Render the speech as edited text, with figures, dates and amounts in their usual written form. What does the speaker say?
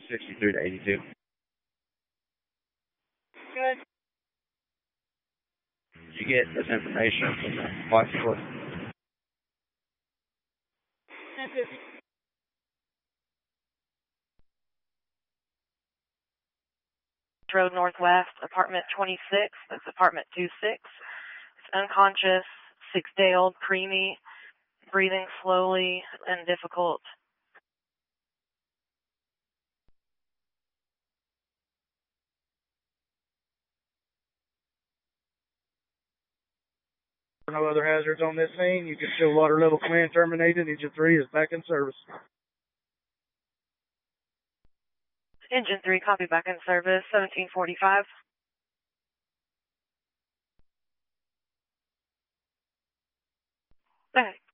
63 to 82. Good. Did you get this information from the flight support? Road Northwest, apartment 26. That's apartment 26. It's unconscious, 6-day-old preemie, breathing slowly and difficult. No other hazards on this scene. You can show water level command terminated. Engine 3 is back in service. Engine 3, copy, back in service, 1745. Okay.